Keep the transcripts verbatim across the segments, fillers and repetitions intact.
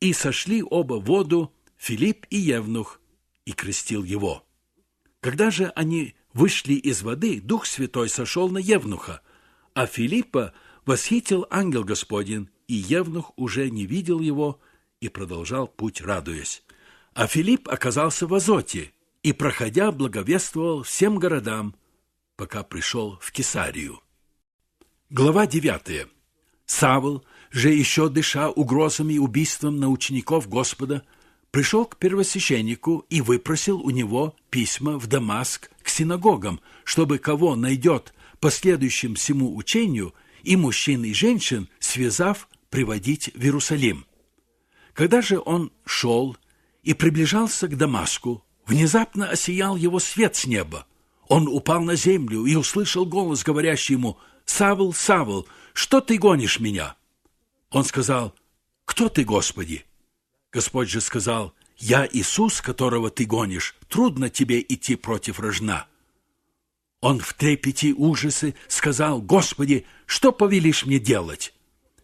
И сошли оба в воду, Филипп и Евнух, и крестил его. Когда же они вышли из воды, Дух Святой сошел на Евнуха, а Филиппа восхитил ангел Господень, и Евнух уже не видел его и продолжал путь, радуясь. А Филипп оказался в Азоте и, проходя, благовествовал всем городам, пока пришел в Кесарию. Глава девятая. Савл, же еще дыша угрозами и убийством на учеников Господа, пришел к первосвященнику и выпросил у него письма в Дамаск к синагогам, чтобы кого найдет по следующему всему учению, и мужчин и женщин, связав, приводить в Иерусалим. Когда же он шел и приближался к Дамаску, внезапно осиял его свет с неба. Он упал на землю и услышал голос, говорящий ему: «Савл, Савл, что ты гонишь меня?» Он сказал: «Кто ты, Господи?» Господь же сказал: «Я Иисус, которого ты гонишь, трудно тебе идти против рожна». Он в трепете ужаса сказал: «Господи, что повелишь мне делать?»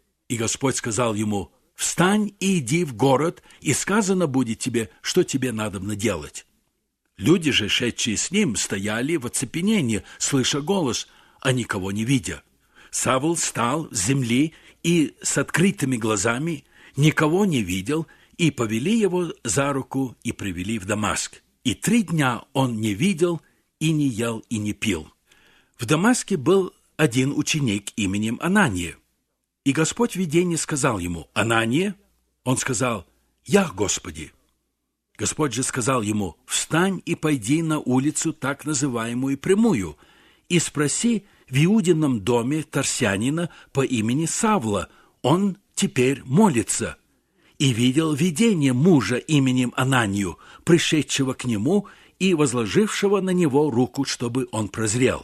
И Господь сказал ему: «Встань и иди в город, и сказано будет тебе, что тебе надобно делать». Люди же, шедшие с ним, стояли в оцепенении, слыша голос, а никого не видя. Савл встал с земли и с открытыми глазами, никого не видел, и повели его за руку и привели в Дамаск. И три дня он не видел, и не ел, и не пил. В Дамаске был один ученик именем Анания. И Господь в видении сказал ему: «Анания?» Он сказал: «Я, Господи». Господь же сказал ему: «Встань и пойди на улицу, так называемую Прямую, и спроси в Иудином доме Тарсянина по имени Савла, он теперь молится». И видел видение мужа именем Ананию, пришедшего к нему и возложившего на него руку, чтобы он прозрел.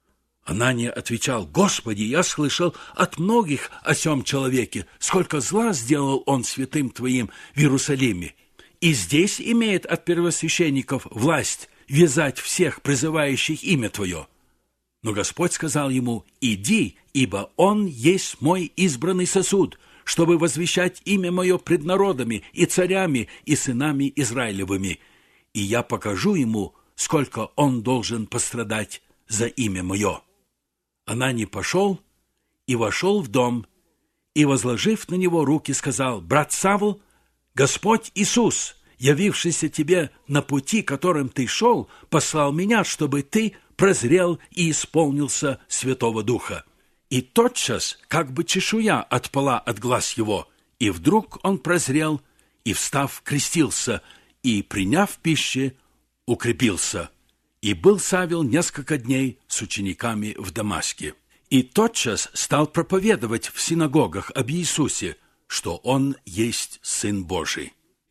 Анания отвечал: «Господи, я слышал от многих о сем человеке, сколько зла сделал он святым Твоим в Иерусалиме, и здесь имеет от первосвященников власть вязать всех, призывающих имя Твое». Но Господь сказал ему: «Иди, ибо он есть мой избранный сосуд, чтобы возвещать имя мое пред народами и царями и сынами Израилевыми, и я покажу ему, сколько он должен пострадать за имя мое». Ананий пошел и вошел в дом, и, возложив на него руки, сказал: «Брат Савл, Господь Иисус, явившийся тебе на пути, которым ты шел, послал меня, чтобы ты прозрел и исполнился Святого Духа». И тотчас, как бы чешуя отпала от глаз его, и вдруг он прозрел, и, встав, крестился, и, приняв пищу, укрепился. И был Савел несколько дней с учениками в Дамаске. И тотчас стал проповедовать в синагогах об Иисусе, что Он есть Сын Божий.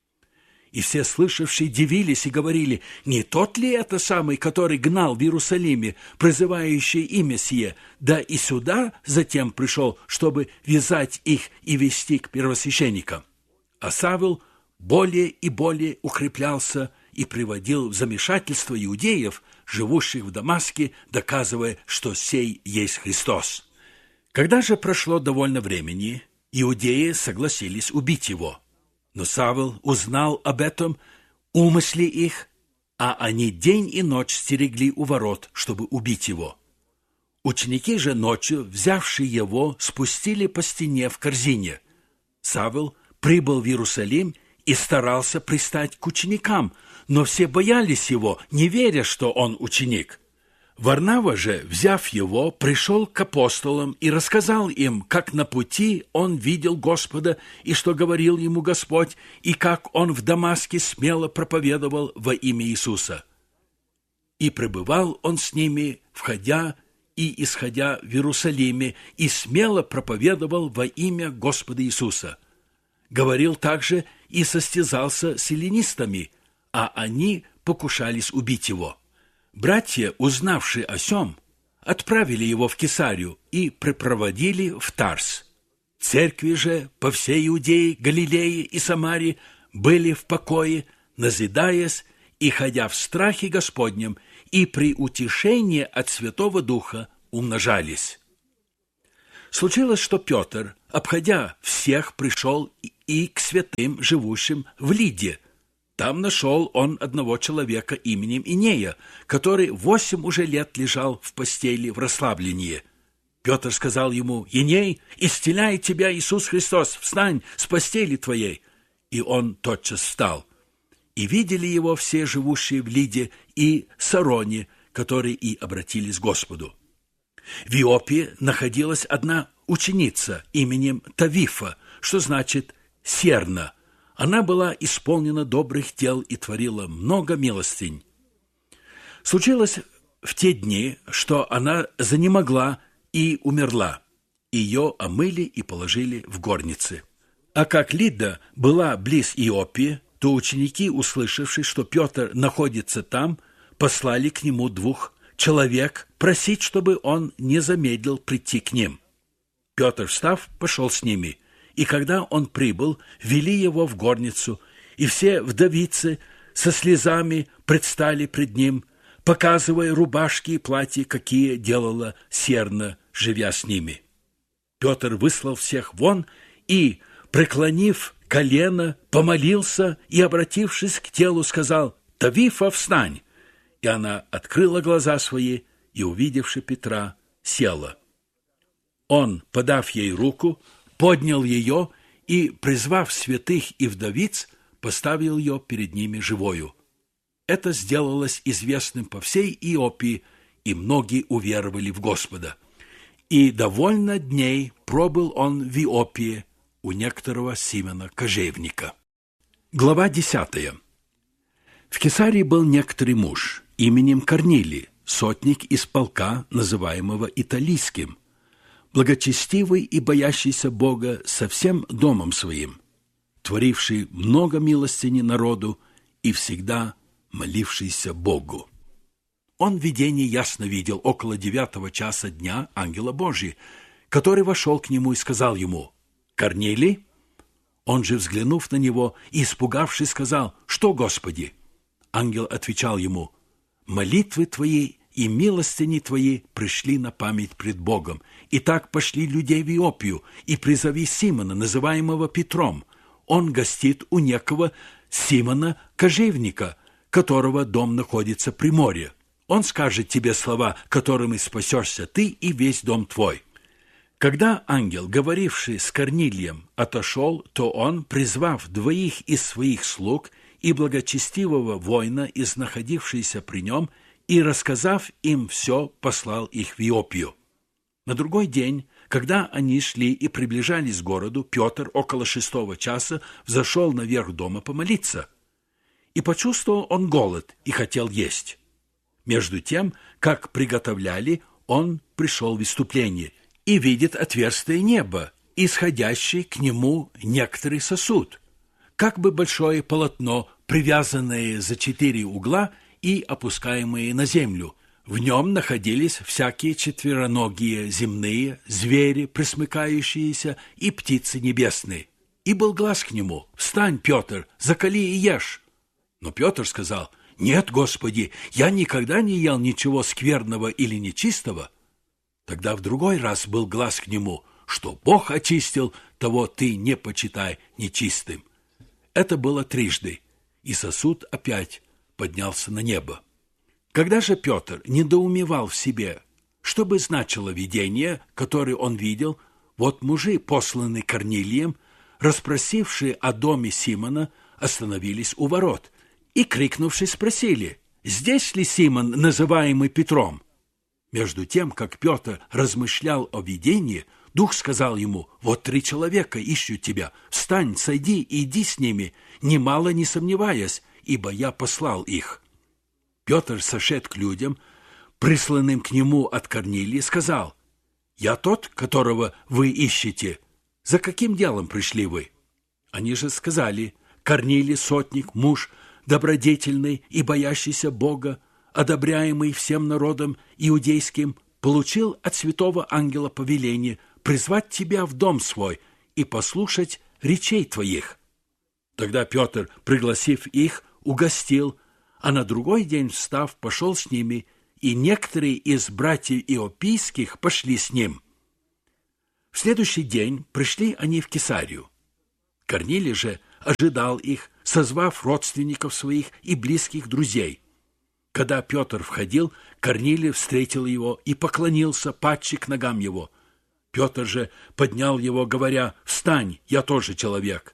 И все слышавшие дивились и говорили: «Не тот ли это самый, который гнал в Иерусалиме, призывающий имя сие, да и сюда затем пришел, чтобы вязать их и вести к первосвященникам?» А Савел более и более укреплялся и приводил в замешательство иудеев, живущих в Дамаске, доказывая, что сей есть Христос. Когда же прошло довольно времени, иудеи согласились убить его. Но Савл узнал об этом умысле их, а они день и ночь стерегли у ворот, чтобы убить его. Ученики же ночью, взявшие его, спустили по стене в корзине. Савл прибыл в Иерусалим и старался пристать к ученикам, но все боялись его, не веря, что он ученик. Варнава же, взяв его, пришел к апостолам и рассказал им, как на пути он видел Господа и что говорил ему Господь, и как он в Дамаске смело проповедовал во имя Иисуса. И пребывал он с ними, входя и исходя в Иерусалиме, и смело проповедовал во имя Господа Иисуса. Говорил также и состязался с эллинистами, а они покушались убить его. Братья, узнавшие о сем, отправили его в Кесарию и припроводили в Тарс. Церкви же по всей Иудее, Галилее и Самарии были в покое, назидаясь и ходя в страхе Господнем, и при утешении от Святого Духа умножались. Случилось, что Петр, обходя всех, пришел и к святым, живущим в Лидде. Там нашел он одного человека именем Инея, который восемь уже лет лежал в постели в расслаблении. Петр сказал ему: «Иней, исцеляет тебя Иисус Христос, встань с постели твоей». И он тотчас встал. И видели его все живущие в Лидде и Сароне, которые и обратились к Господу. В Иоппе находилась одна ученица именем Тавифа, что значит «серна». Она была исполнена добрых дел и творила много милостынь. Случилось в те дни, что она занемогла и умерла. Ее омыли и положили в горницы. А как Лидда была близ Иоппи, то ученики, услышавши, что Петр находится там, послали к нему двух человек просить, чтобы он не замедлил прийти к ним. Петр, встав, пошел с ними, и когда он прибыл, вели его в горницу, и все вдовицы со слезами предстали пред ним, показывая рубашки и платья, какие делала серна, живя с ними. Петр выслал всех вон и, преклонив колено, помолился и, обратившись к телу, сказал: «Тавифа, встань!» И она открыла глаза свои и, увидевши Петра, села. Он, подав ей руку, поднял ее и, призвав святых и вдовиц, поставил ее перед ними живою. Это сделалось известным по всей Иоппии, и многие уверовали в Господа. И довольно дней пробыл он в Иоппии у некоторого Симона Кожевника. Глава десятая. В Кесарии был некоторый муж именем Корнилий, сотник из полка, называемого Италийским, благочестивый и боящийся Бога со всем домом своим, творивший много милостыни народу и всегда молившийся Богу. Он в видении ясно видел около девятого часа дня ангела Божия, который вошел к нему и сказал ему: «Корнилий?» Он же, взглянув на него и испугавшись, сказал: «Что, Господи?» Ангел отвечал ему: «Молитвы твои и милостыни твои пришли на память пред Богом. И так пошли людей в Иоппию, и призови Симона, называемого Петром. Он гостит у некого Симона Кожевника, которого дом находится при море. Он скажет тебе слова, которыми спасешься ты и весь дом твой». Когда ангел, говоривший с Корнилием, отошел, то он, призвав двоих из своих слуг и благочестивого воина, из находившейся при нем, и, рассказав им все, послал их в Иоппию. На другой день, когда они шли и приближались к городу, Петр около шестого часа взошел наверх дома помолиться. И почувствовал он голод и хотел есть. Между тем, как приготовляли, он пришел в исступление и видит отверстие неба, исходящий к нему некоторый сосуд, как бы большое полотно, привязанное за четыре угла и опускаемое на землю. В нем находились всякие четвероногие земные, звери, пресмыкающиеся, и птицы небесные. И был глас к нему: «Встань, Петр, закали и ешь». Но Петр сказал: «Нет, Господи, я никогда не ел ничего скверного или нечистого». Тогда в другой раз был глас к нему: «Что Бог очистил, того ты не почитай нечистым». Это было трижды, и сосуд опять поднялся на небо. Когда же Петр недоумевал в себе, что бы значило видение, которое он видел, вот мужи, посланные Корнилием, расспросившие о доме Симона, остановились у ворот и, крикнувши, спросили: «Здесь ли Симон, называемый Петром?» Между тем, как Петр размышлял о видении, Дух сказал ему: «Вот три человека ищут тебя. Встань, сойди и иди с ними, немало не сомневаясь, ибо я послал их». Петр, сошед к людям, присланным к нему от Корнилия, сказал: «Я тот, которого вы ищете. За каким делом пришли вы?» Они же сказали: «Корнилий, сотник, муж, добродетельный и боящийся Бога, одобряемый всем народом иудейским, получил от святого ангела повеление призвать тебя в дом свой и послушать речей твоих». Тогда Петр, пригласив их, угостил, а на другой день, встав, пошел с ними, и некоторые из братьев иоппийских пошли с ним. В следующий день пришли они в Кесарию. Корнилий же ожидал их, созвав родственников своих и близких друзей. Когда Петр входил, Корнилий встретил его и поклонился падши к ногам его. Петр же поднял его, говоря: «Встань, я тоже человек».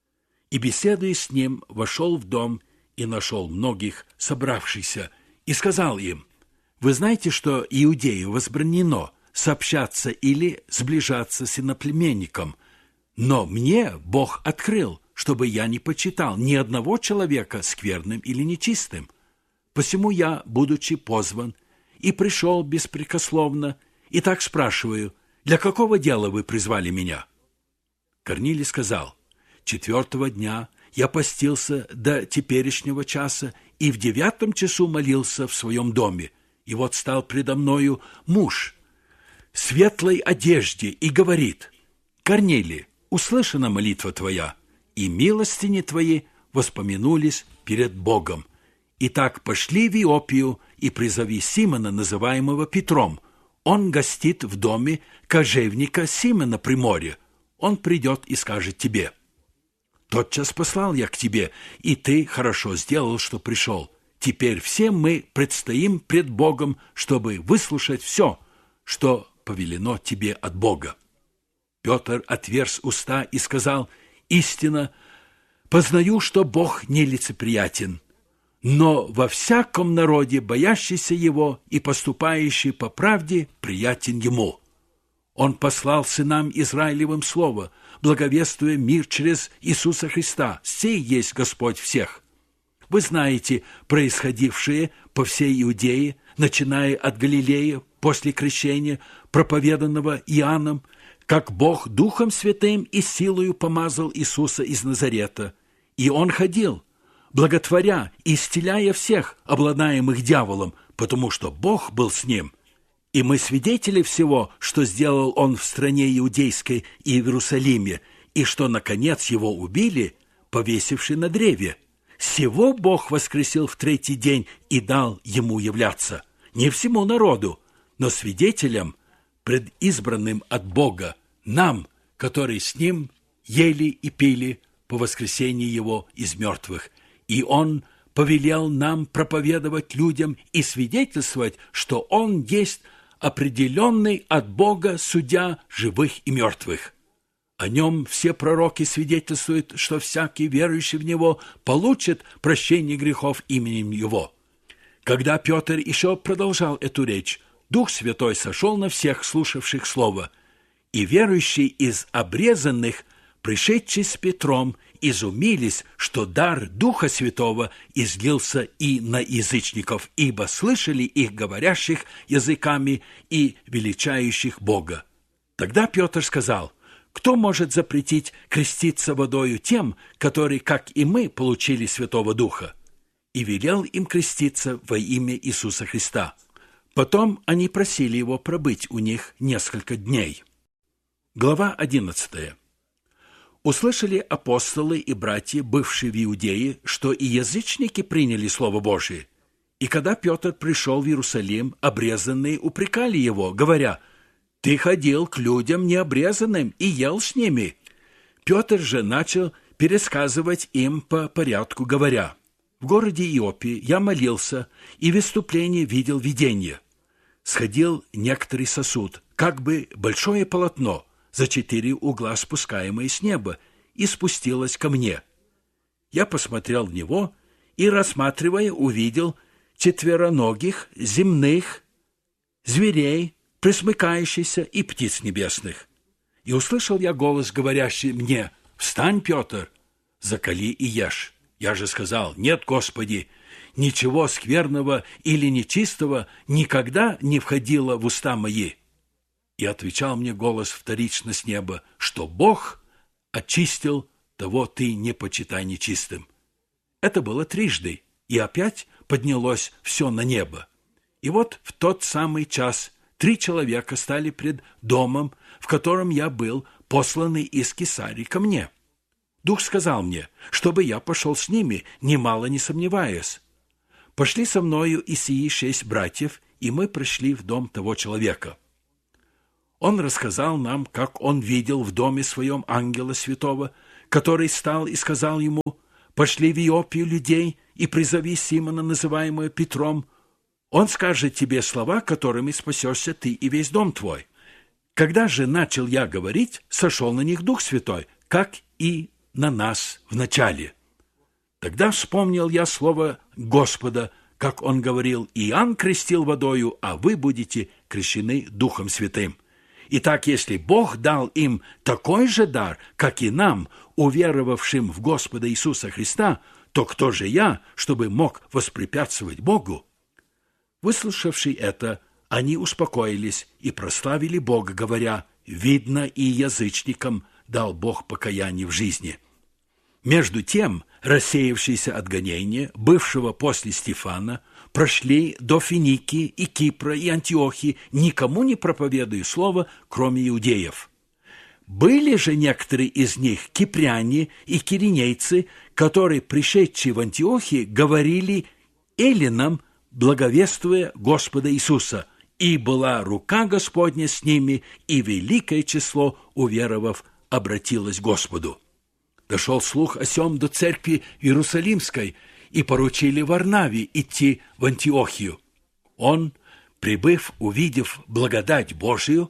И, беседуя с ним, вошел в дом и нашел многих собравшихся, и сказал им: «Вы знаете, что иудею возбранено сообщаться или сближаться с иноплеменником, но мне Бог открыл, чтобы я не почитал ни одного человека скверным или нечистым. Посему я, будучи позван, и пришел беспрекословно, и так спрашиваю: для какого дела вы призвали меня?» Корнилий сказал: «Четвертого дня я постился до теперешнего часа и в девятом часу молился в своем доме, и вот стал предо мною муж в светлой одежде и говорит: Корнилий, услышана молитва твоя, и милостини твои воспомянулись перед Богом. Итак, пошли в Иопию и призови Симона, называемого Петром. Он гостит в доме кожевника Симона при море. Он придет и скажет тебе. Тотчас послал я к тебе, и ты хорошо сделал, что пришел. Теперь все мы предстоим пред Богом, чтобы выслушать все, что повелено тебе от Бога». Петр отверз уста и сказал: «Истинно, познаю, что Бог нелицеприятен, но во всяком народе, боящийся его и поступающий по правде, приятен ему. Он послал сынам Израилевым слово, благовествуя мир через Иисуса Христа. Сей есть Господь всех. Вы знаете происходившее по всей Иудее, начиная от Галилеи после крещения, проповеданного Иоанном, как Бог Духом Святым и силою помазал Иисуса из Назарета. И Он ходил, благотворя и исцеляя всех, обладаемых дьяволом, потому что Бог был с ним. И мы свидетели всего, что сделал Он в стране иудейской и в Иерусалиме, и что, наконец, Его убили, повесивши на древе. Сего Бог воскресил в третий день и дал Ему являться, не всему народу, но свидетелям, предизбранным от Бога, нам, которые с Ним ели и пили по воскресении Его из мертвых. И Он повелел нам проповедовать людям и свидетельствовать, что Он есть определенный от Бога судья живых и мертвых. О Нем все пророки свидетельствуют, что всякий верующий в Него получит прощение грехов именем Его». Когда Петр еще продолжал эту речь, Дух Святой сошел на всех слушавших Слово, и верующие из обрезанных, пришедшие с Петром, изумились, что дар Духа Святого излился и на язычников, ибо слышали их говорящих языками и величающих Бога. Тогда Петр сказал: «Кто может запретить креститься водою тем, которые, как и мы, получили Святого Духа?» И велел им креститься во имя Иисуса Христа. Потом они просили его пробыть у них несколько дней. Глава одиннадцатая. Услышали апостолы и братья, бывшие в Иудее, что и язычники приняли Слово Божие. И когда Петр пришел в Иерусалим, обрезанные упрекали его, говоря: «Ты ходил к людям необрезанным и ел с ними». Петр же начал пересказывать им по порядку, говоря: «В городе Иопии я молился, и в выступлении видел видение. Сходил некоторый сосуд, как бы большое полотно, за четыре угла спускаемое с неба, и спустилось ко мне. Я посмотрел в него и, рассматривая, увидел четвероногих, земных, зверей, пресмыкающихся и птиц небесных. И услышал я голос, говорящий мне: «Встань, Петр, закали и ешь». Я же сказал: «Нет, Господи, ничего скверного или нечистого никогда не входило в уста мои». И отвечал мне голос вторично с неба, что Бог очистил, того ты не почитай нечистым. Это было трижды, и опять поднялось все на небо. И вот в тот самый час три человека стали пред домом, в котором я был, посланный из Кесарии ко мне. Дух сказал мне, чтобы я пошел с ними, немало не сомневаясь. Пошли со мною и сии шесть братьев, и мы пришли в дом того человека. Он рассказал нам, как он видел в доме своем ангела святого, который стал и сказал ему: «Пошли в Иопию людей и призови Симона, называемого Петром. Он скажет тебе слова, которыми спасешься ты и весь дом твой». Когда же начал я говорить, сошел на них Дух Святой, как и на нас вначале. Тогда вспомнил я слово Господа, как он говорил: «Иоанн крестил водою, а вы будете крещены Духом Святым». Итак, если Бог дал им такой же дар, как и нам, уверовавшим в Господа Иисуса Христа, то кто же я, чтобы мог воспрепятствовать Богу? Выслушавши это, они успокоились и прославили Бога, говоря: «Видно, и язычникам дал Бог покаяние в жизни». Между тем, рассеявшиеся от гонения, бывшего после Стефана, прошли до Финикии и Кипра и Антиохии, никому не проповедуя слово, кроме иудеев. Были же некоторые из них кипряне и киринейцы, которые, пришедшие в Антиохии, говорили эллинам, благовествуя Господа Иисуса, и была рука Господня с ними, и великое число уверовав обратилось к Господу. Дошел слух о сем до церкви Иерусалимской, и поручили Варнаве идти в Антиохию. Он, прибыв, увидев благодать Божию,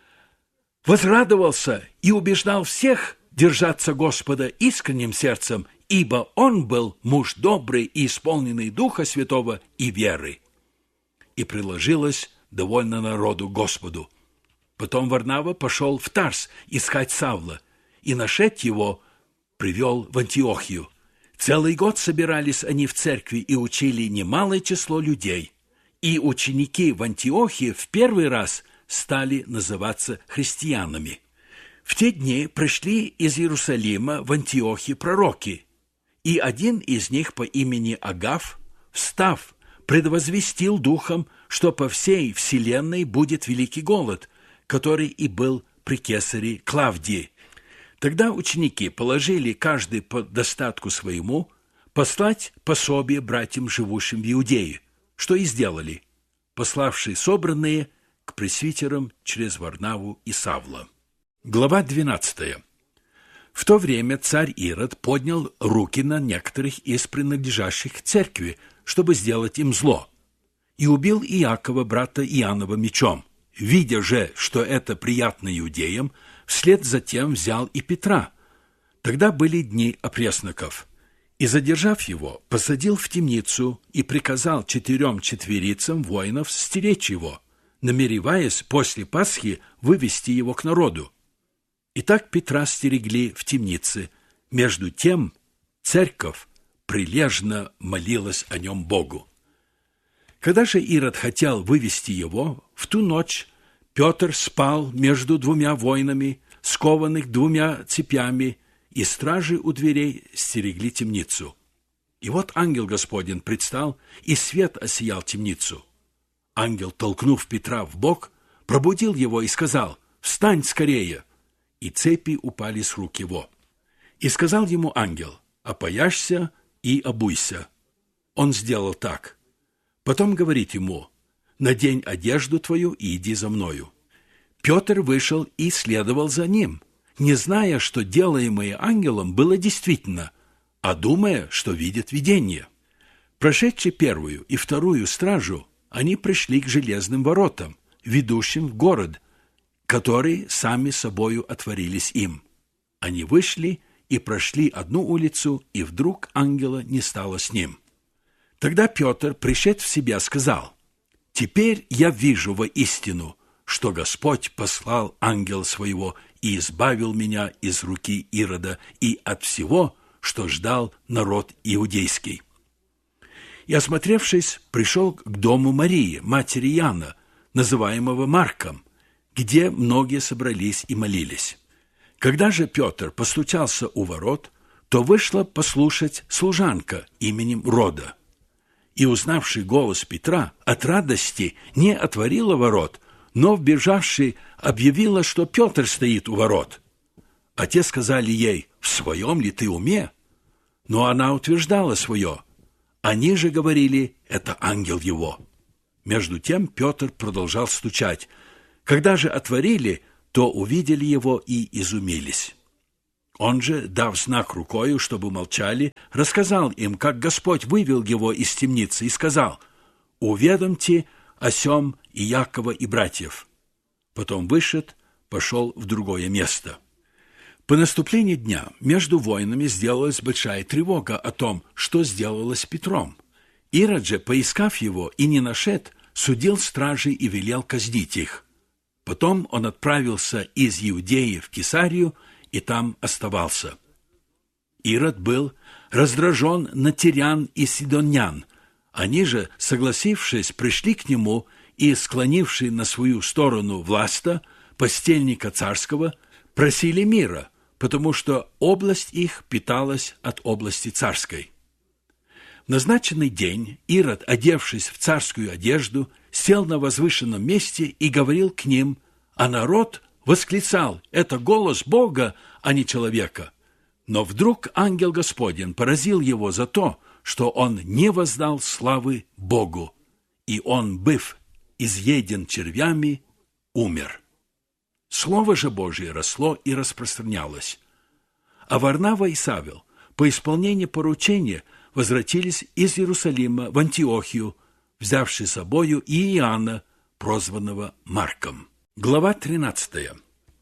возрадовался и убеждал всех держаться Господа искренним сердцем, ибо он был муж добрый и исполненный Духа Святого и веры. И приложилось довольно народу Господу. Потом Варнава пошел в Тарс искать Савла, и, нашед его, привел в Антиохию. Целый год собирались они в церкви и учили немалое число людей. И ученики в Антиохии в первый раз стали называться христианами. В те дни пришли из Иерусалима в Антиохию пророки, и один из них по имени Агав, встав, предвозвестил духом, что по всей вселенной будет великий голод, который и был при кесаре Клавдии. Тогда ученики положили каждый по достатку своему послать пособие братьям, живущим в Иудее, что и сделали, пославшие собранные к пресвитерам через Варнаву и Савла. Глава двенадцатая. В то время царь Ирод поднял руки на некоторых из принадлежащих к церкви, чтобы сделать им зло, и убил Иакова, брата Иоаннова, мечом. Видя же, что это приятно иудеям, вслед за тем взял и Петра. Тогда были дни опресноков. И, задержав его, посадил в темницу и приказал четырем четверицам воинов стеречь его, намереваясь после Пасхи вывести его к народу. Итак, Петра стерегли в темнице. Между тем церковь прилежно молилась о нем Богу. Когда же Ирод хотел вывести его, в ту ночь Петр спал между двумя воинами, скованных двумя цепями, и стражи у дверей стерегли темницу. И вот ангел Господень предстал, и свет осиял темницу. Ангел, толкнув Петра в бок, пробудил его и сказал: «Встань скорее!» И цепи упали с рук его. И сказал ему ангел: «Опояшься и обуйся». Он сделал так. Потом говорит ему: «Надень одежду твою и иди за мною». Петр вышел и следовал за ним, не зная, что делаемое ангелом было действительно, а думая, что видит видение. Прошедши первую и вторую стражу, они пришли к железным воротам, ведущим в город, которые сами собою отворились им. Они вышли и прошли одну улицу, и вдруг ангела не стало с ним. Тогда Петр, пришед в себя, сказал: «Теперь я вижу воистину, что Господь послал ангела своего и избавил меня из руки Ирода и от всего, что ждал народ иудейский». И, осмотревшись, пришел к дому Марии, матери Иоанна, называемого Марком, где многие собрались и молились. Когда же Петр постучался у ворот, то вышла послушать служанка именем Рода. И, узнавший голос Петра, от радости не отворила ворот, но, вбежавши, объявила, что Петр стоит у ворот. А те сказали ей: «В своем ли ты уме?» Но она утверждала свое. Они же говорили: «Это ангел его». Между тем Петр продолжал стучать. Когда же отворили, то увидели его и изумились. Он же, дав знак рукою, чтобы молчали, рассказал им, как Господь вывел его из темницы, и сказал: «Уведомьте о сем и Якова, и братьев». Потом вышед, пошел в другое место. По наступлении дня между воинами сделалась большая тревога о том, что сделалось с Петром. Ирод же, поискав его и не нашед, судил стражей и велел казнить их. Потом он отправился из Иудеи в Кесарию и там оставался. Ирод был раздражен на тирян и сидонян. Они же, согласившись, пришли к нему и, склонившие на свою сторону Власта, постельника царского, просили мира, потому что область их питалась от области царской. В назначенный день Ирод, одевшись в царскую одежду, сел на возвышенном месте и говорил к ним, а народ восклицал: «Это голос Бога, а не человека». Но вдруг ангел Господень поразил его за то, что он не воздал славы Богу, и он, быв изъеден червями, умер. Слово же Божие росло и распространялось. А Варнава и Савел по исполнении поручения возвратились из Иерусалима в Антиохию, взявши с собою и Иоанна, прозванного Марком. Глава тринадцатая.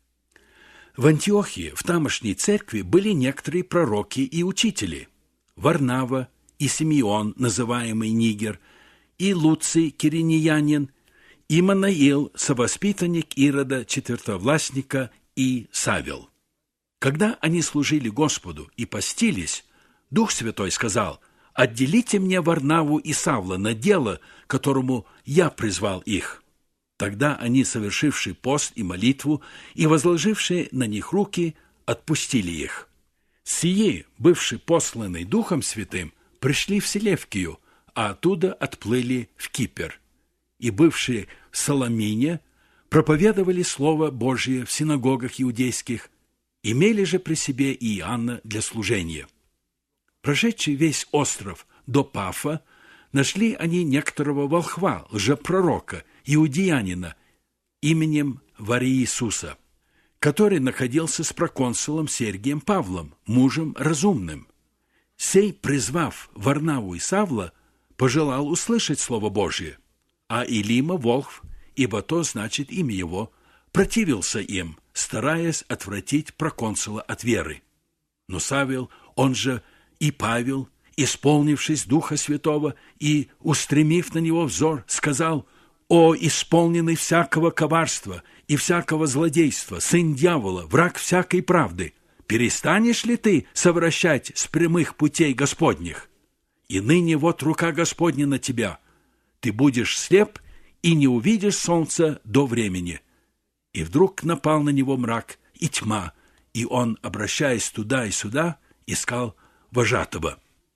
В Антиохии, в тамошней церкви, были некоторые пророки и учители: Варнава и Симеон, называемый Нигер, и Луций киринеянин, и Манаил, совоспитанник Ирода, четвертовластника, и Савел. Когда они служили Господу и постились, Дух Святой сказал: «Отделите мне Варнаву и Савла на дело, которому я призвал их». Тогда они, совершившие пост и молитву и возложившие на них руки, отпустили их. Сии, бывшие посланы Духом Святым, пришли в Селевкию, а оттуда отплыли в Кипр. И бывшие в Саламине проповедовали Слово Божие в синагогах иудейских, имели же при себе и Иоанна для служения. Прошедший весь остров до Пафа, нашли они некоторого волхва, лжепророка, иудеянина, именем Вариисуса, который находился с проконсулом Сергием Павлом, мужем разумным. Сей, призвав Варнаву и Савла, пожелал услышать Слово Божие, а Илима, волхв, ибо то значит имя его, противился им, стараясь отвратить проконсула от веры. Но Савел, он же и Павел, исполнившись Духа Святого и устремив на него взор, сказал: «О, исполненный всякого коварства и всякого злодейства, сын дьявола, враг всякой правды, перестанешь ли ты совращать с прямых путей Господних? И ныне вот рука Господня на тебя, ты будешь слеп и не увидишь солнца до времени». И вдруг напал на него мрак и тьма, и он, обращаясь туда и сюда, искал вожатого.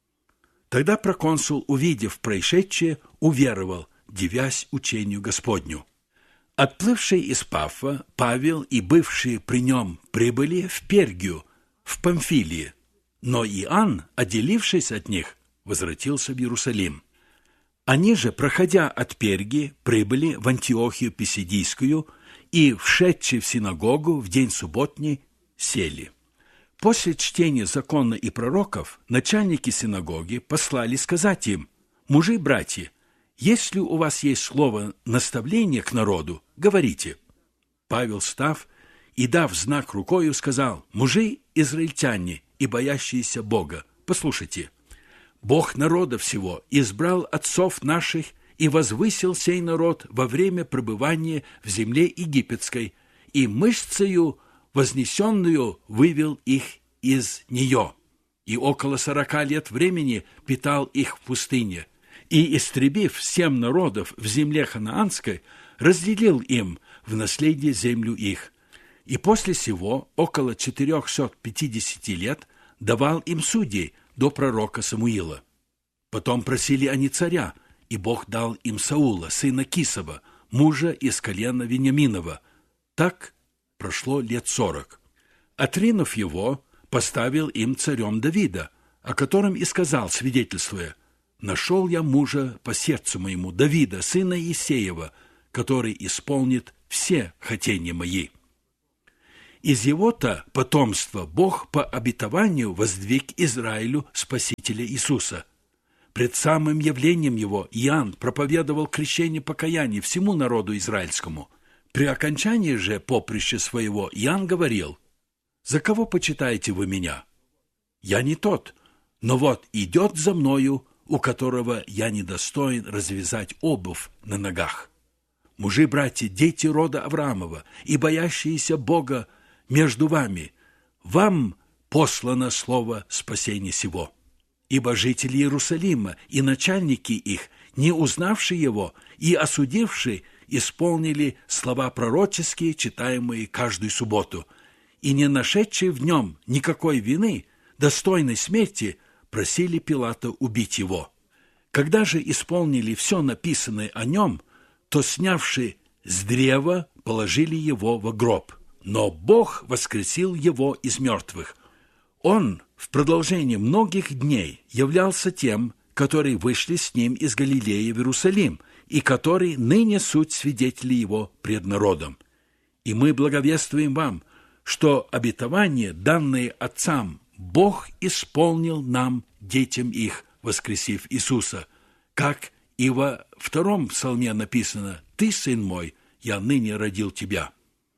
Тогда проконсул, увидев происшедшее, уверовал, дивясь учению Господню. Отплывший из Пафа, Павел и бывшие при нем прибыли в Пергию, в Памфилии, но Иоанн, отделившись от них, возвратился в Иерусалим. Они же, проходя от Пергии, прибыли в Антиохию Писидийскую и, вшедшие в синагогу в день субботний, сели. После чтения закона и пророков начальники синагоги послали сказать им: «Мужи, братья, если у вас есть слово наставления к народу, говорите». Павел, став и дав знак рукою, сказал: «Мужи, израильтяне и боящиеся Бога, послушайте. Бог народа всего избрал отцов наших и возвысил сей народ во время пребывания в земле египетской, и мышцею вознесенную вывел их из нее, и около сорока лет времени питал их в пустыне, и, истребив семь народов в земле ханаанской, разделил им в наследие землю их, и после сего около четырехсот пятидесяти лет давал им судей до пророка Самуила. Потом просили они царя, и Бог дал им Саула, сына Кисова, мужа из колена Вениаминова. Так прошло лет сорок. Отринув его, поставил им царем Давида, о котором и сказал, свидетельствуя: «Нашел я мужа по сердцу моему, Давида, сына Иссеева, который исполнит все хотения мои». Из его-то потомства Бог по обетованию воздвиг Израилю Спасителя Иисуса. Пред самым явлением его Иоанн проповедовал крещение покаяния всему народу израильскому. При окончании же поприща своего Иоанн говорил: «За кого почитаете вы меня? Я не тот, но вот идет за мною, у которого я недостоин развязать обувь на ногах. Мужи, братья, дети рода Авраамова и боящиеся Бога между вами, вам послано слово спасения сего. Ибо жители Иерусалима и начальники их, не узнавшие его и осудившие, исполнили слова пророческие, читаемые каждую субботу, и не нашедшие в нем никакой вины, достойной смерти, просили Пилата убить его. Когда же исполнили все написанное о нем, то, снявши с древа, положили его во гроб. Но Бог воскресил его из мертвых. Он в продолжении многих дней являлся тем, которые вышли с ним из Галилеи в Иерусалим, и которые ныне суть свидетели его пред народом. И мы благовествуем вам, что обетование, данное отцам, Бог исполнил нам, детям их, воскресив Иисуса, как и во втором псалме написано: «Ты, сын мой, я ныне родил тебя».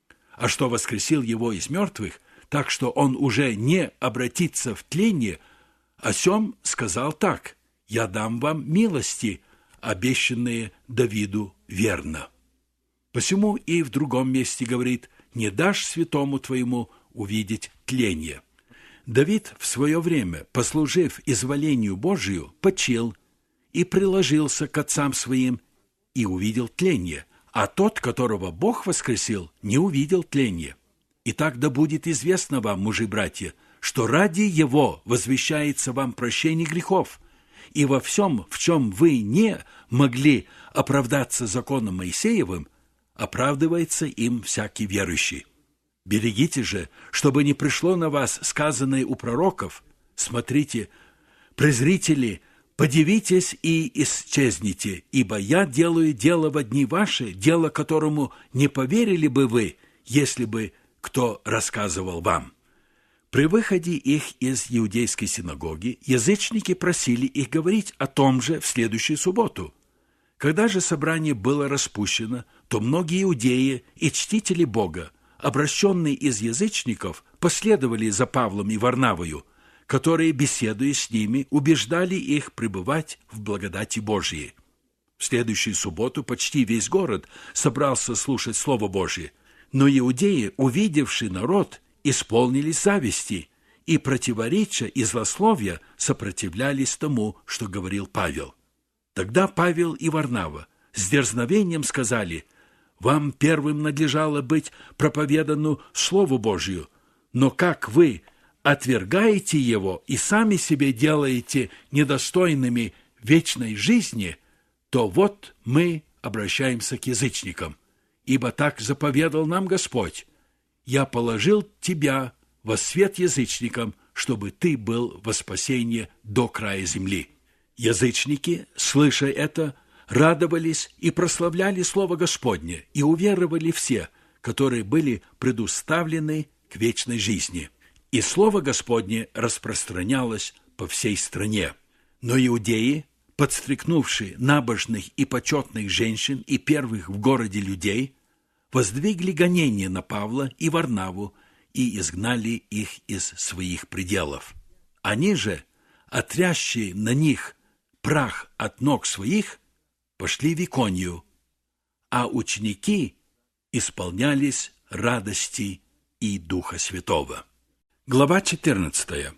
А что воскресил его из мертвых, так что он уже не обратится в тление, о сем сказал так: «Я дам вам милости, обещанные Давиду верно». Посему и в другом месте говорит: «Не дашь святому твоему увидеть тление». Давид в свое время, послужив изволению Божию, почил и приложился к отцам своим и увидел тление, а тот, которого Бог воскресил, не увидел тления. Итак, да будет известно вам, мужи-братья, что ради его возвещается вам прощение грехов, и во всем, в чем вы не могли оправдаться законом Моисеевым, оправдывается им всякий верующий. Берегите же, чтобы не пришло на вас сказанное у пророков: смотрите, презрители, подивитесь и исчезните, ибо я делаю дело во дни ваши, дело которому не поверили бы вы, если бы кто рассказывал вам». При выходе их из иудейской синагоги язычники просили их говорить о том же в следующую субботу. Когда же собрание было распущено, то многие иудеи и чтители Бога, обращенные из язычников, последовали за Павлом и Варнавою, которые, беседуя с ними, убеждали их пребывать в благодати Божией. В следующую субботу почти весь город собрался слушать Слово Божие, но иудеи, увидевший народ, исполнились зависти и, противоречия и злословия, сопротивлялись тому, что говорил Павел. Тогда Павел и Варнава с дерзновением сказали: «Вам первым надлежало быть проповедану Слову Божию, но как вы отвергаете его и сами себе делаете недостойными вечной жизни, то вот мы обращаемся к язычникам, ибо так заповедал нам Господь: я положил тебя во свет язычникам, чтобы ты был во спасение до края земли». Язычники, слыша это, радовались и прославляли Слово Господне, и уверовали все, которые были предуставлены к вечной жизни. И Слово Господне распространялось по всей стране. Но иудеи, подстрекнувшие набожных и почетных женщин и первых в городе людей, воздвигли гонение на Павла и Варнаву и изгнали их из своих пределов. Они же, отрящие на них прах от ног своих, пошли в Иконию, а ученики исполнялись радости и Духа Святого. Глава четырнадцатая.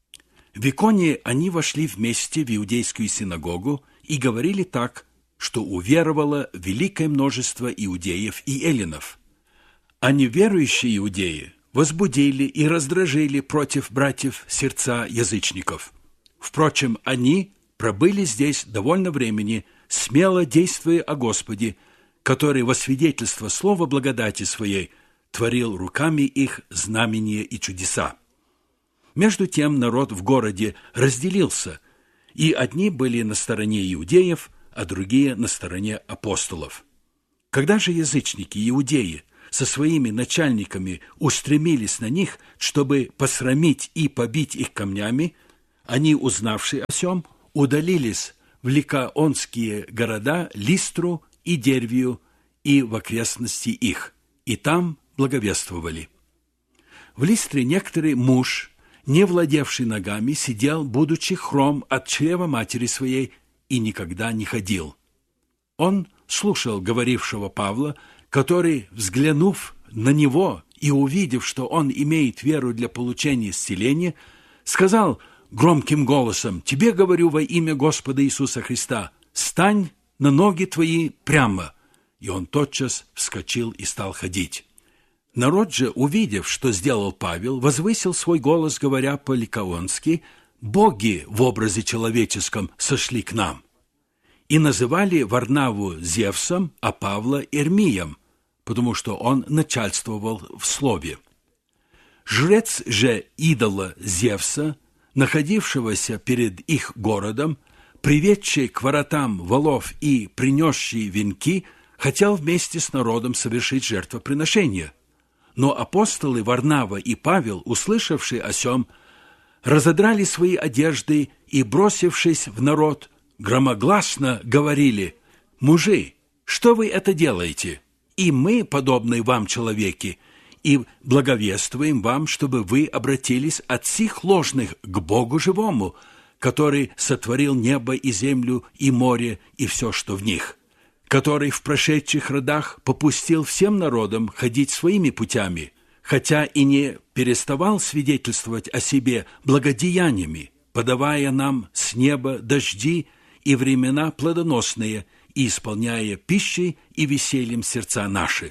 В Иконии они вошли вместе в иудейскую синагогу и говорили так, что уверовало великое множество иудеев и эллинов. А неверующие иудеи возбудили и раздражили против братьев сердца язычников. Впрочем, они пробыли здесь довольно времени, смело действуя о Господе, который во свидетельство слова благодати своей творил руками их знамения и чудеса. Между тем народ в городе разделился, и одни были на стороне иудеев, а другие на стороне апостолов. Когда же язычники и иудеи со своими начальниками устремились на них, чтобы посрамить и побить их камнями, они, узнавши о сем, удалились в ликаонские города Листру и Дервию и в окрестности их, и там благовествовали. В Листре некоторый муж, не владевший ногами, сидел, будучи хром от чрева матери своей, и никогда не ходил. Он слушал говорившего Павла, который, взглянув на него и увидев, что он имеет веру для получения исцеления, сказал громким голосом: «Тебе говорю во имя Господа Иисуса Христа, стань на ноги твои прямо». И он тотчас вскочил и стал ходить. Народ же, увидев, что сделал Павел, возвысил свой голос, говоря по-ликаонски: «Боги в образе человеческом сошли к нам». И называли Варнаву Зевсом, а Павла Ирмием, потому что он начальствовал в слове. Жрец же идола Зевса, находившегося перед их городом, приведший к воротам волов и принесший венки, хотел вместе с народом совершить жертвоприношение. Но апостолы Варнава и Павел, услышавшие о сем, разодрали свои одежды и, бросившись в народ, громогласно говорили: «Мужи, что вы это делаете? И мы, подобные вам человеки, и благовествуем вам, чтобы вы обратились от сих ложных к Богу живому, который сотворил небо и землю и море и все, что в них, который в прошедших родах попустил всем народам ходить своими путями, хотя и не переставал свидетельствовать о себе благодеяниями, подавая нам с неба дожди и времена плодоносные, и исполняя пищей и весельем сердца наши».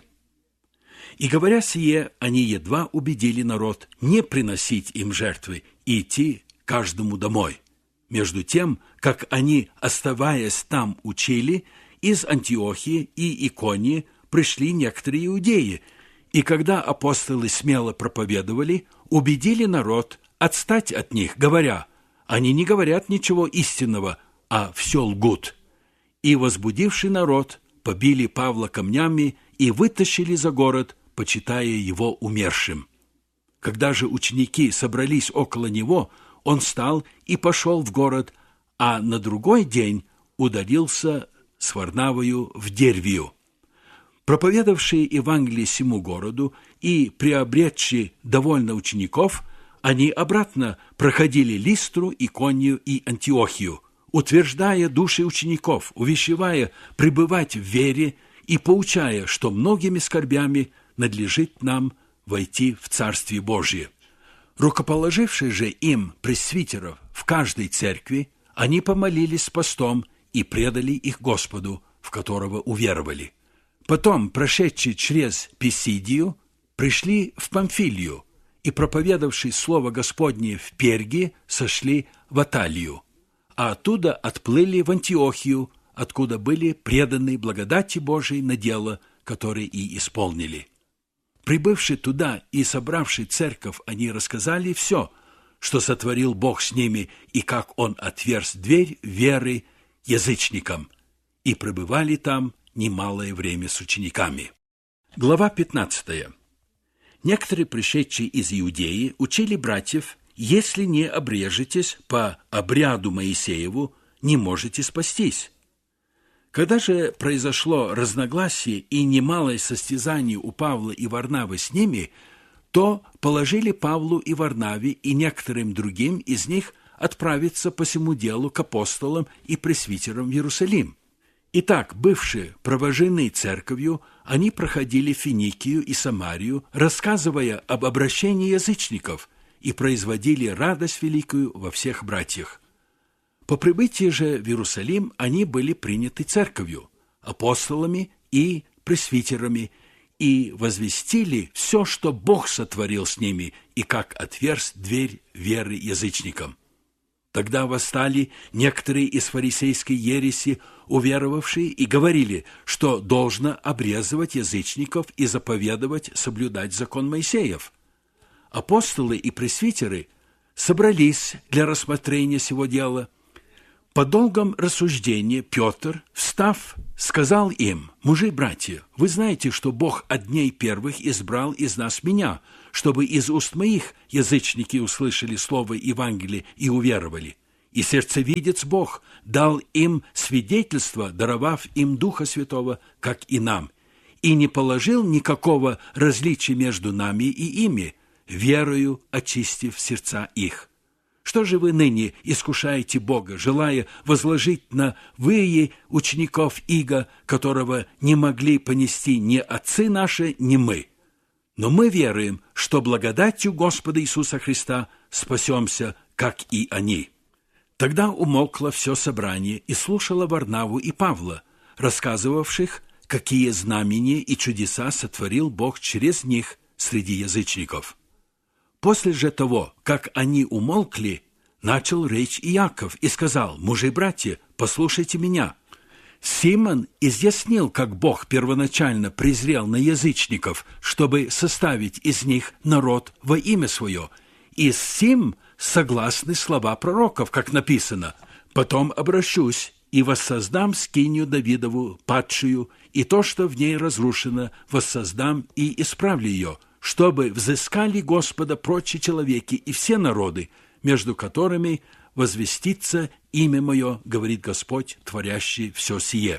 И говоря сие, они едва убедили народ не приносить им жертвы и идти каждому домой. Между тем, как они, оставаясь там, учили, из Антиохии и Иконии пришли некоторые иудеи, и когда апостолы смело проповедовали, убедили народ отстать от них, говоря: «Они не говорят ничего истинного, а все лгут». И, возбудивший народ, побили Павла камнями и вытащили за город, почитая его умершим. Когда же ученики собрались около него, он встал и пошел в город, а на другой день удалился с Варнавою в Дервию. Проповедавшие Евангелие сему городу и приобретшие довольно учеников, они обратно проходили Листру, Иконию и Антиохию, утверждая души учеников, увещевая пребывать в вере и поучая, что многими скорбями надлежит нам войти в Царствие Божие. Рукоположившие же им пресвитеров в каждой церкви, они помолились с постом и предали их Господу, в которого уверовали. Потом, прошедшие через Писидию, пришли в Памфилию и, проповедавшие слово Господне в Перге, сошли в Аталию, а оттуда отплыли в Антиохию, откуда были преданы благодати Божией на дело, которое и исполнили. Прибывши туда и собравши церковь, они рассказали все, что сотворил Бог с ними, и как Он отверз дверь веры язычникам, и пребывали там немалое время с учениками. Глава пятнадцатая. Некоторые, пришедшие из Иудеи, учили братьев: «Если не обрежетесь по обряду Моисееву, не можете спастись». Когда же произошло разногласие и немалое состязание у Павла и Варнавы с ними, то положили Павлу и Варнаве и некоторым другим из них отправиться по сему делу к апостолам и пресвитерам в Иерусалим. Итак, бывшие провожены церковью, они проходили Финикию и Самарию, рассказывая об обращении язычников, и производили радость великую во всех братьях. По прибытии же в Иерусалим они были приняты церковью, апостолами и пресвитерами, и возвестили все, что Бог сотворил с ними, и как отверз дверь веры язычникам. Тогда восстали некоторые из фарисейской ереси, уверовавшие, и говорили, что должно обрезывать язычников и заповедовать соблюдать закон Моисеев. Апостолы и пресвитеры собрались для рассмотрения сего дела. По долгом рассуждении Петр, встав, сказал им: «Мужи-братья, вы знаете, что Бог от дней первых избрал из нас меня, чтобы из уст моих язычники услышали слово Евангелия и уверовали. И сердцевидец Бог дал им свидетельство, даровав им Духа Святого, как и нам, и не положил никакого различия между нами и ими, верою очистив сердца их. Что же вы ныне искушаете Бога, желая возложить на вы учеников иго, которого не могли понести ни отцы наши, ни мы? Но мы веруем, что благодатью Господа Иисуса Христа спасемся, как и они». Тогда умолкло все собрание и слушало Варнаву и Павла, рассказывавших, какие знамения и чудеса сотворил Бог через них среди язычников. После же того, как они умолкли, начал речь Иаков и сказал: «Мужи-братья, послушайте меня. Симон изъяснил, как Бог первоначально презрел на язычников, чтобы составить из них народ во имя свое, и с сим согласны слова пророков, как написано: «Потом обращусь и воссоздам скинию Давидову падшую, и то, что в ней разрушено, воссоздам и исправлю ее, чтобы взыскали Господа прочие человеки и все народы, между которыми возвестится имя мое, говорит Господь, творящий все сие.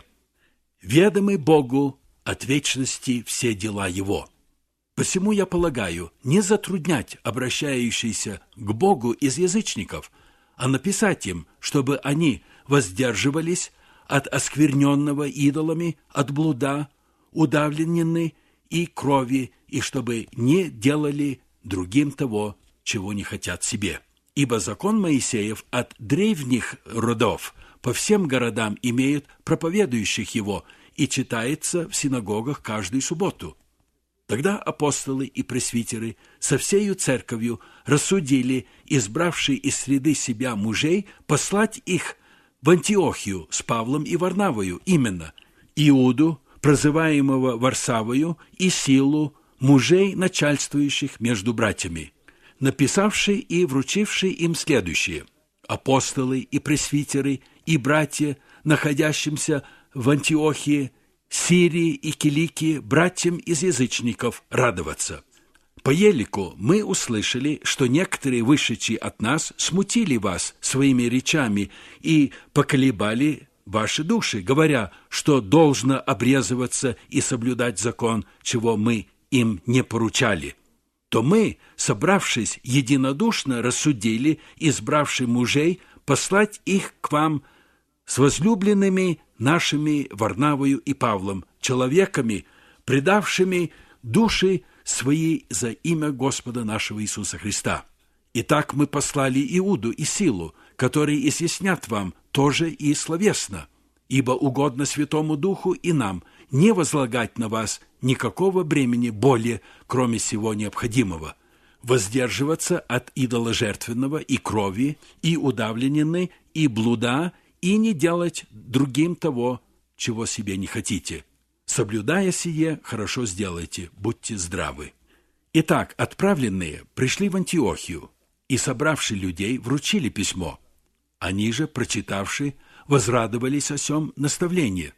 Ведомы Богу от вечности все дела Его. Посему я полагаю не затруднять обращающиеся к Богу из язычников, а написать им, чтобы они воздерживались от оскверненного идолами, от блуда, удавленины и крови, и чтобы не делали другим того, чего не хотят себе. Ибо закон Моисеев от древних родов по всем городам имеет проповедующих его и читается в синагогах каждую субботу». Тогда апостолы и пресвитеры со всею церковью рассудили, избравшие из среды себя мужей, послать их в Антиохию с Павлом и Варнавою, именно Иуду, прозываемого Варсавою, и Силу, мужей, начальствующих между братьями, написавший и вручивший им следующее: «Апостолы и пресвитеры и братья, находящимся в Антиохии, Сирии и Киликии, братьям из язычников, радоваться. По елику мы услышали, что некоторые, вышедшие от нас, смутили вас своими речами и поколебали ваши души, говоря, что должно обрезываться и соблюдать закон, чего мы им не поручали. То мы, собравшись единодушно, рассудили, избравши мужей, послать их к вам с возлюбленными нашими Варнавою и Павлом, человеками, предавшими души свои за имя Господа нашего Иисуса Христа. Итак, мы послали Иуду и Силу, которые изъяснят вам тоже и словесно, ибо угодно Святому Духу и нам не возлагать на вас никакого бремени более, кроме всего необходимого, воздерживаться от идоложертвенного и крови, и удавленины, и блуда, и не делать другим того, чего себе не хотите. Соблюдая сие, хорошо сделайте, будьте здравы». Итак, отправленные пришли в Антиохию и, собравши людей, вручили письмо. Они же, прочитавши, возрадовались о сем наставлении.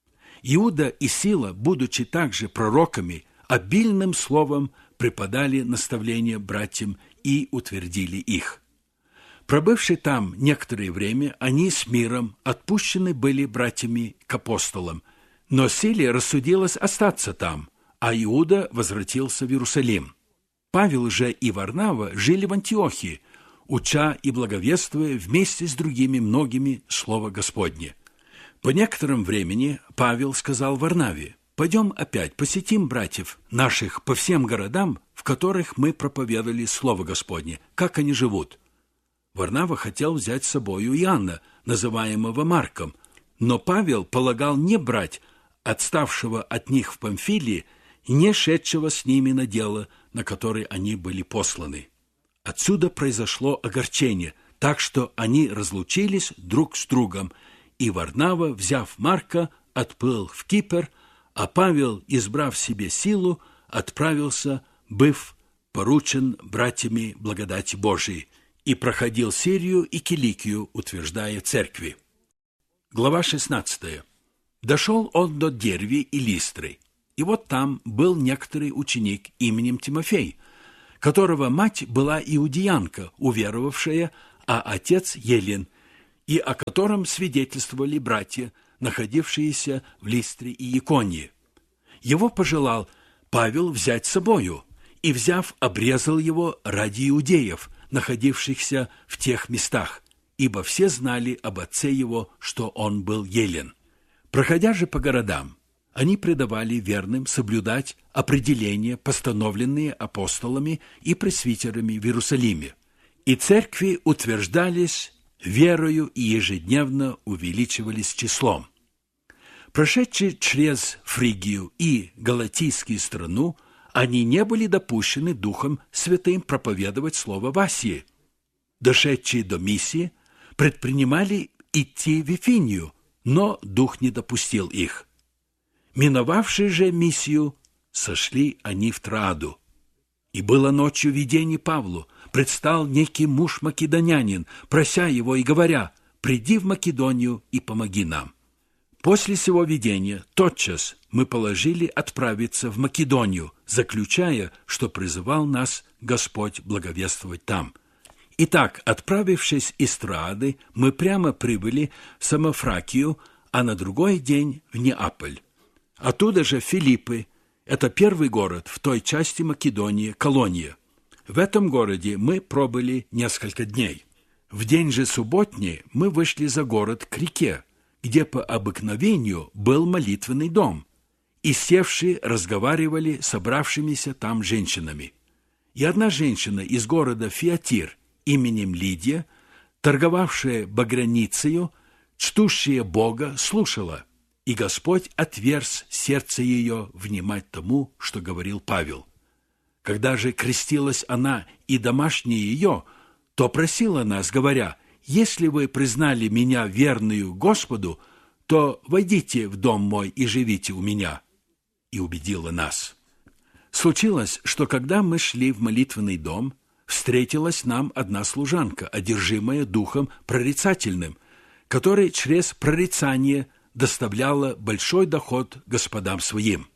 Иуда и Сила, будучи также пророками, обильным словом преподали наставления братьям и утвердили их. Пробывши там некоторое время, они с миром отпущены были братьями к апостолам, но Силе рассудилось остаться там, а Иуда возвратился в Иерусалим. Павел же и Варнава жили в Антиохии, уча и благовествуя вместе с другими многими слово Господне. По некотором времени Павел сказал Варнаве: «Пойдем опять посетим братьев наших по всем городам, в которых мы проповедовали слово Господне, как они живут». Варнава хотел взять с собою Иоанна, называемого Марком, но Павел полагал не брать отставшего от них в Памфилии, не шедшего с ними на дело, на которое они были посланы. Отсюда произошло огорчение, так что они разлучились друг с другом, и Варнава, взяв Марка, отплыл в Кипр, а Павел, избрав себе Силу, отправился, быв поручен братьями благодати Божией, и проходил Сирию и Киликию, утверждая церкви. Глава шестнадцатая. Дошел он до Дервии и Листры, и вот там был некоторый ученик именем Тимофей, которого мать была иудеянка, уверовавшая, а отец Елен, и о котором свидетельствовали братья, находившиеся в Листре и Иконии. Его пожелал Павел взять с собою, и, взяв, обрезал его ради иудеев, находившихся в тех местах, ибо все знали об отце его, что он был елен. Проходя же по городам, они предавали верным соблюдать определения, постановленные апостолами и пресвитерами в Иерусалиме, и церкви утверждались верою и ежедневно увеличивались числом. Прошедшие через Фригию и Галатийскую страну, они не были допущены Духом Святым проповедовать слово в Асии. Дошедшие до Миссии предпринимали идти в Вифинию, но Дух не допустил их. Миновавшие же Миссию, сошли они в Трааду. И было ночью видение Павлу, предстал некий муж македонянин, прося его и говоря: «Приди в Македонию и помоги нам». После сего видения тотчас мы положили отправиться в Македонию, заключая, что призывал нас Господь благовествовать там. Итак, отправившись из Троады, мы прямо прибыли в Самофракию, а на другой день в Неаполь. Оттуда же Филиппы, это первый город в той части Македонии, колония. В этом городе мы пробыли несколько дней. В день же субботний мы вышли за город к реке, где по обыкновению был молитвенный дом, и севшие разговаривали с собравшимися там женщинами. И одна женщина из города Фиатир именем Лидия, торговавшая багряницею, чтущая Бога, слушала, и Господь отверз сердце ее внимать тому, что говорил Павел. Когда же крестилась она и домашние ее, то просила нас, говоря: «Если вы признали меня верную Господу, то войдите в дом мой и живите у меня». И убедила нас. Случилось, что когда мы шли в молитвенный дом, встретилась нам одна служанка, одержимая духом прорицательным, который через прорицание доставляла большой доход господам своим.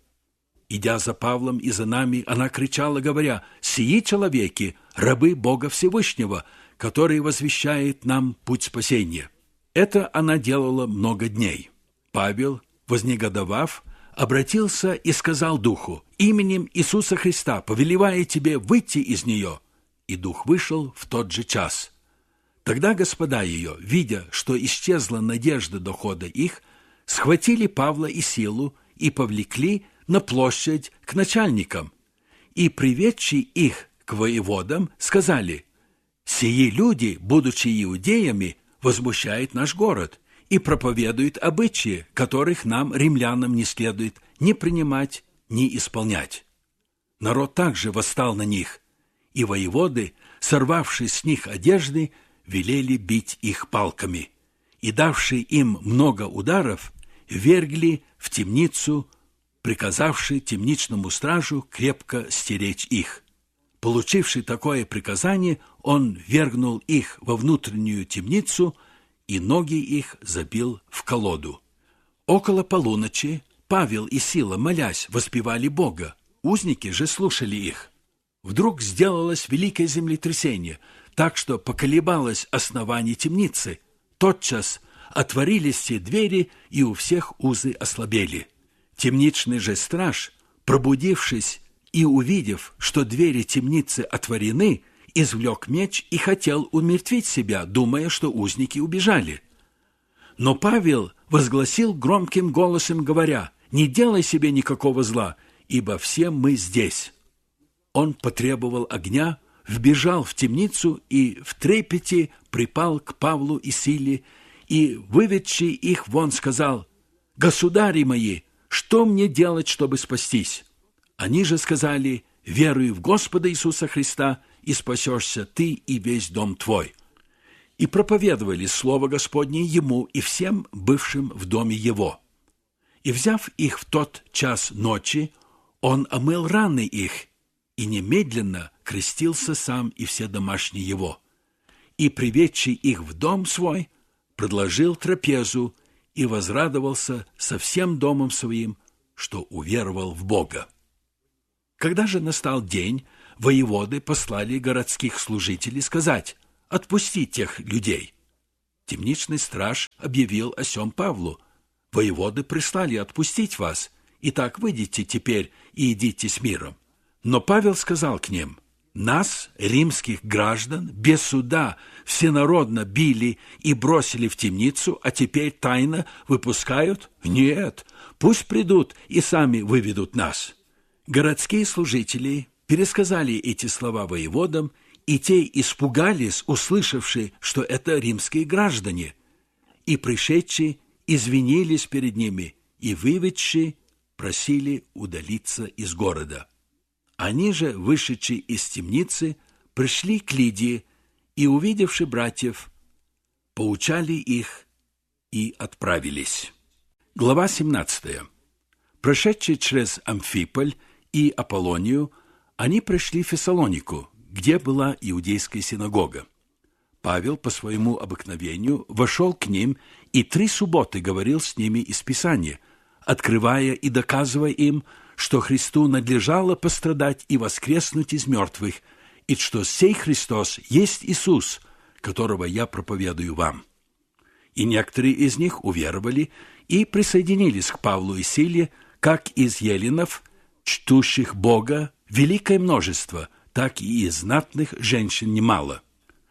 Идя за Павлом и за нами, она кричала, говоря: «Сии человеки, рабы Бога Всевышнего, который возвещает нам путь спасения». Это она делала много дней. Павел, вознегодовав, обратился и сказал духу: «Именем Иисуса Христа повелевая тебе выйти из нее». И дух вышел в тот же час. Тогда господа ее, видя, что исчезла надежда дохода их, схватили Павла и Силу и повлекли на площадь к начальникам, и, приведши их к воеводам, сказали: «Сии люди, будучи иудеями, возмущают наш город и проповедуют обычаи, которых нам, римлянам, не следует ни принимать, ни исполнять». Народ также восстал на них, и воеводы, сорвавши с них одежды, велели бить их палками, и, давши им много ударов, вергли в темницу, приказавши темничному стражу крепко стеречь их. Получивший такое приказание, он вергнул их во внутреннюю темницу, и ноги их забил в колоду. Около полуночи Павел и Сила, молясь, воспевали Бога, узники же слушали их. Вдруг сделалось великое землетрясение, так что поколебалось основание темницы. Тотчас отворились все двери, и у всех узы ослабели. Темничный же страж, пробудившись и увидев, что двери темницы отворены, извлек меч и хотел умертвить себя, думая, что узники убежали. Но Павел возгласил громким голосом, говоря: «Не делай себе никакого зла, ибо все мы здесь». Он потребовал огня, вбежал в темницу и в трепете припал к Павлу и Силе, и, выведший их вон, сказал: «Государи мои, что мне делать, чтобы спастись?» Они же сказали: «Веруй в Господа Иисуса Христа, и спасешься ты и весь дом твой». И проповедовали слово Господне ему и всем бывшим в доме его. И, взяв их в тот час ночи, он омыл раны их, и немедленно крестился сам и все домашние его. И, приведший их в дом свой, предложил трапезу, и возрадовался со всем домом своим, что уверовал в Бога. Когда же настал день, воеводы послали городских служителей сказать: «Отпусти тех людей». Темничный страж объявил о сем Павлу: «Воеводы прислали отпустить вас, итак выйдите теперь и идите с миром». Но Павел сказал к ним: «Нас, римских граждан, без суда всенародно били и бросили в темницу, а теперь тайно выпускают? Нет, пусть придут и сами выведут нас». Городские служители пересказали эти слова воеводам, и те испугались, услышавши, что это римские граждане, и пришедшие извинились перед ними, и выведшие просили удалиться из города. Они же, вышедшие из темницы, пришли к Лидии и, увидевши братьев, поучали их и отправились. Глава семнадцатая. Прошедшие через Амфиполь и Аполлонию, они пришли в Фессалонику, где была иудейская синагога. Павел по своему обыкновению вошел к ним и три субботы говорил с ними из Писания, открывая и доказывая им, что Христу надлежало пострадать и воскреснуть из мертвых, и что сей Христос есть Иисус, которого я проповедую вам. И некоторые из них уверовали и присоединились к Павлу и Силе, как из еленов, чтущих Бога, великое множество, так и из знатных женщин немало.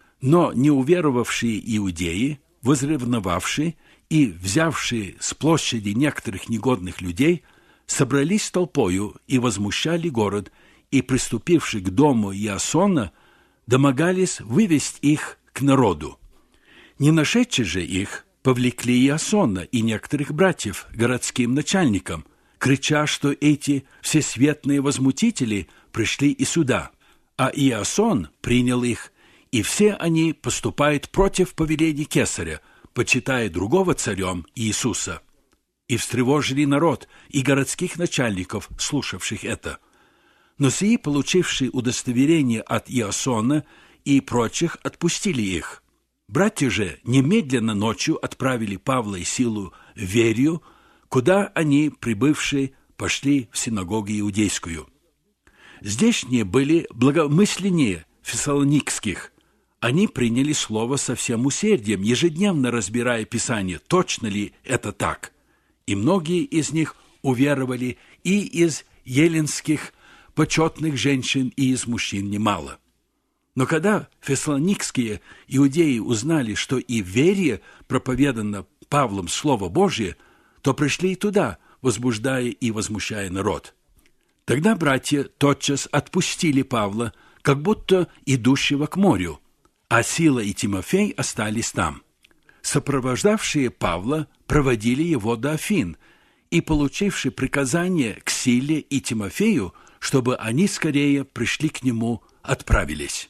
Но неуверовавшие иудеи, возревновавшие и взявшие с площади некоторых негодных людей, собрались толпою и возмущали город, и, приступивши к дому Иасона, домогались вывести их к народу. Не нашедшие же их, повлекли Иасона и некоторых братьев городским начальникам, крича, что эти всесветные возмутители пришли и сюда, а Иасон принял их, и все они поступают против повеления Кесаря, почитая другого царем Иисуса. И встревожили народ и городских начальников, слушавших это. Но сии, получившие удостоверение от Иасона и прочих, отпустили их. Братья же немедленно ночью отправили Павла и Силу в Верию, куда они, прибывшие, пошли в синагогу иудейскую. Здешние были благомысленнее фессалоникских. Они приняли слово со всем усердием, ежедневно разбирая Писание, точно ли это так. И многие из них уверовали, и из еленских почетных женщин, и из мужчин немало. Но когда фессалоникские иудеи узнали, что и в Вере проповедано Павлом Слово Божие, то пришли и туда, возбуждая и возмущая народ. Тогда братья тотчас отпустили Павла, как будто идущего к морю, а Сила и Тимофей остались там. Сопровождавшие Павла проводили его до Афин и, получивши приказание к Силе и Тимофею, чтобы они скорее пришли к нему, отправились.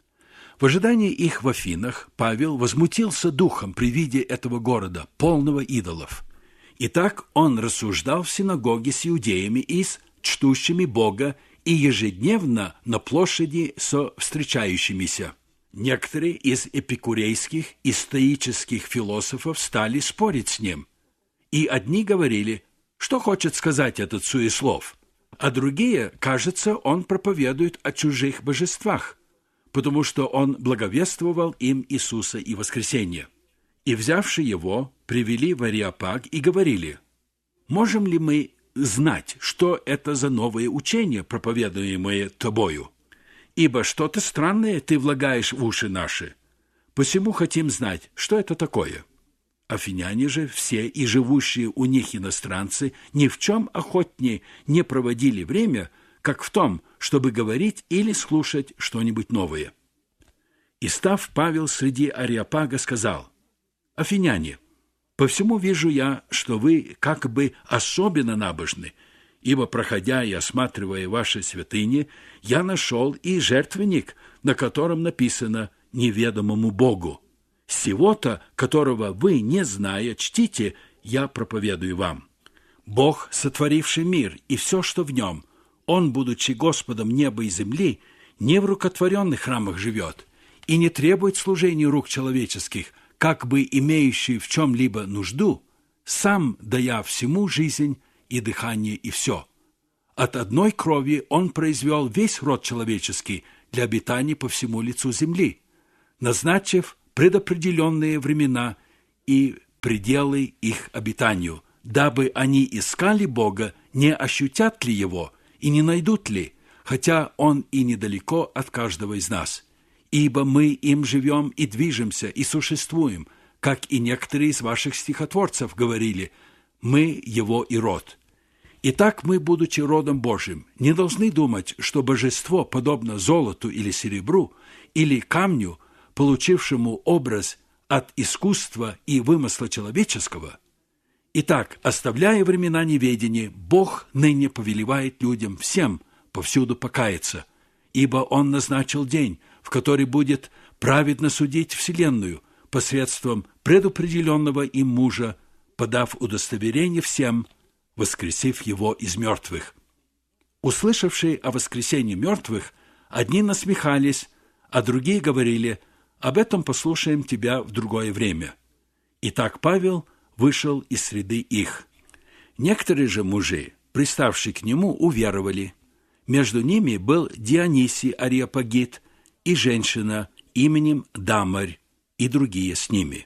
В ожидании их в Афинах Павел возмутился духом при виде этого города, полного идолов. Итак, он рассуждал в синагоге с иудеями и с чтущими Бога и ежедневно на площади со встречающимися. Некоторые из эпикурейских и стоических философов стали спорить с ним, и одни говорили, что хочет сказать этот суеслов, а другие, кажется, он проповедует о чужих божествах, потому что он благовествовал им Иисуса и воскресение. И, взявши его, привели в Ареопаг и говорили: «Можем ли мы знать, что это за новое учение, проповедуемое тобою? Ибо что-то странное ты влагаешь в уши наши. Посему хотим знать, что это такое». Афиняне же все и живущие у них иностранцы ни в чем охотнее не проводили время, как в том, чтобы говорить или слушать что-нибудь новое. И став Павел среди Ареопага, сказал: «Афиняне, по всему вижу я, что вы как бы особенно набожны, ибо, проходя и осматривая ваши святыни, я нашел и жертвенник, на котором написано «Неведомому Богу». Сего-то, которого вы, не зная, чтите, я проповедую вам. Бог, сотворивший мир и все, что в нем, Он, будучи Господом неба и земли, не в рукотворенных храмах живет и не требует служения рук человеческих, как бы имеющий в чем-либо нужду, сам дая всему жизнь и дыхание и все. От одной крови Он произвел весь род человеческий для обитания по всему лицу земли, назначив предопределенные времена и пределы их обитанию, дабы они искали Бога, не ощутят ли Его и не найдут ли, хотя Он и недалеко от каждого из нас. Ибо мы им живем и движемся, и существуем, как и некоторые из ваших стихотворцев говорили, мы Его и род. Итак, мы, будучи родом Божьим, не должны думать, что божество, подобно золоту или серебру, или камню, получившему образ от искусства и вымысла человеческого. Итак, оставляя времена неведения, Бог ныне повелевает людям всем повсюду покаяться, ибо Он назначил день, в который будет праведно судить вселенную посредством предопределенного им мужа, подав удостоверение всем, воскресив его из мертвых. Услышавшие о воскресении мертвых, одни насмехались, а другие говорили: «Об этом послушаем тебя в другое время». Итак, Павел вышел из среды их. Некоторые же мужи, приставшие к нему, уверовали. Между ними был Дионисий Ареопагит и женщина именем Дамарь, и другие с ними.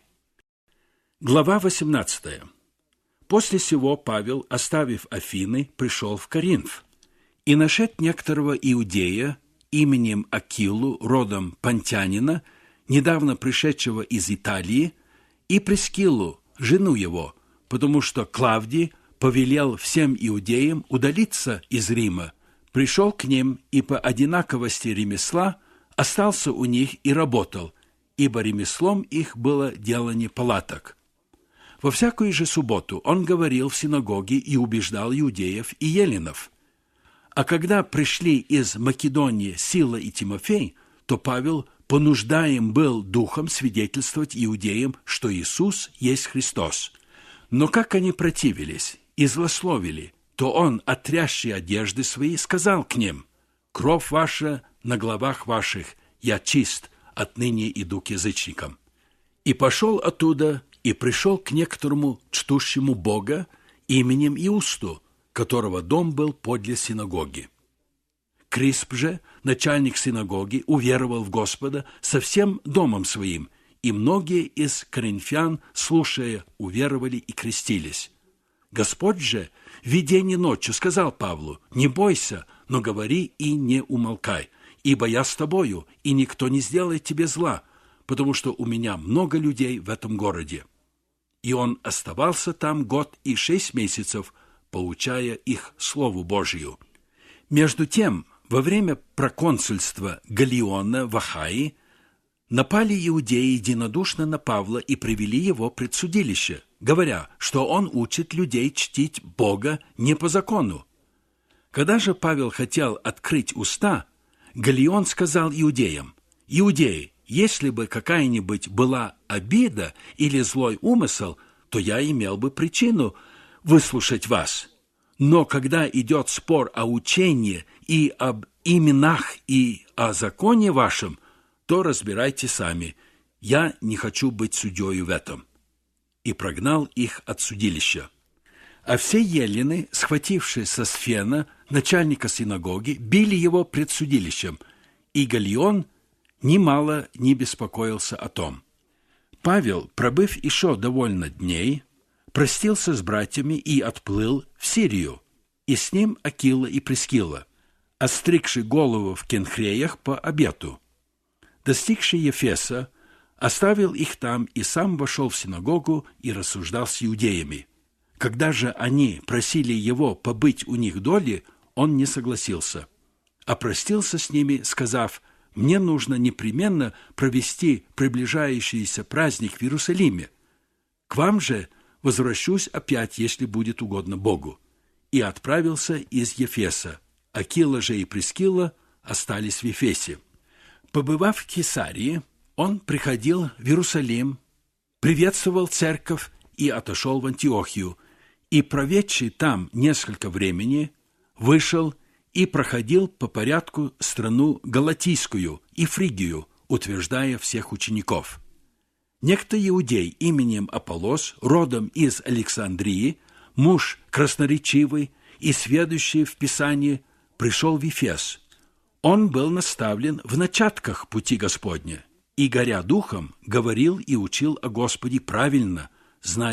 Глава восемнадцатая. После сего Павел, оставив Афины, пришел в Коринф, и нашед некоторого иудея именем Акилу, родом Понтянина, недавно пришедшего из Италии, и Прискиллу, жену его, потому что Клавдий повелел всем иудеям удалиться из Рима, пришел к ним и по одинаковости ремесла остался у них и работал, ибо ремеслом их было делание палаток. Во всякую же субботу он говорил в синагоге и убеждал иудеев и эллинов. А когда пришли из Македонии Сила и Тимофей, то Павел понуждаем был духом свидетельствовать иудеям, что Иисус есть Христос. Но как они противились и злословили, то он, отрясший одежды свои, сказал к ним: «Кровь ваша на головах ваших, я чист, отныне иду к язычникам». И пошел оттуда, и пришел к некоторому чтущему Бога именем Иусту, которого дом был подле синагоги. Крисп же, начальник синагоги, уверовал в Господа со всем домом своим, и многие из коринфян, слушая, уверовали и крестились. Господь же, в видении ночью, сказал Павлу: «Не бойся, но говори и не умолкай, ибо я с тобою, и никто не сделает тебе зла, потому что у меня много людей в этом городе». И он оставался там год и шесть месяцев, поучая их Слову Божию. Между тем, во время проконсульства Галлиона в Ахайи напали иудеи единодушно на Павла и привели его пред судилище, говоря, что он учит людей чтить Бога не по закону. Когда же Павел хотел открыть уста, Галлион сказал иудеям: «Иудеи, если бы какая-нибудь была обида или злой умысел, то я имел бы причину выслушать вас. Но когда идет спор о учении и об именах и о законе вашем, то разбирайте сами. Я не хочу быть судьёю в этом». И прогнал их от судилища. А все эллины, схватившие Сосфена, начальника синагоги, били его пред судилищем, и Галлион немало не беспокоился о том. Павел, пробыв еще довольно дней, простился с братьями и отплыл в Сирию, и с ним Акила и Прискилла, остригши голову в Кенхреях по обету. Достигший Ефеса, оставил их там и сам вошел в синагогу и рассуждал с иудеями. Когда же они просили его побыть у них доли, он не согласился, а простился с ними, сказав: «Мне нужно непременно провести приближающийся праздник в Иерусалиме. К вам же возвращусь опять, если будет угодно Богу». И отправился из Ефеса. Акила же и Прискилла остались в Ефесе. Побывав в Кесарии, он приходил в Иерусалим, приветствовал церковь и отошел в Антиохию, и, проведший там несколько времени, вышел и проходил по порядку страну Галатийскую и Фригию, утверждая всех учеников. Некто иудей именем Аполлос, родом из Александрии, муж красноречивый и сведущий в Писании, пришел в Ефес. Он был наставлен в начатках пути Господня и, горя духом, говорил и учил о Господе правильно, зная